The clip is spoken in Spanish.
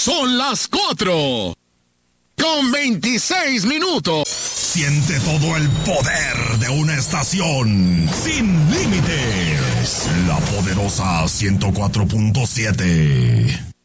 Son las 4:26. Siente todo el poder de una estación sin límites. La poderosa 104.7.